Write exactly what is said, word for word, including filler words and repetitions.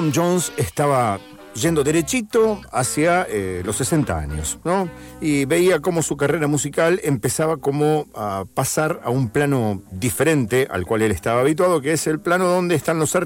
Jones estaba yendo derechito hacia eh, los sesenta años, ¿no? Y veía cómo su carrera musical empezaba como a pasar a un plano diferente al cual él estaba habituado, que es el plano donde están los artistas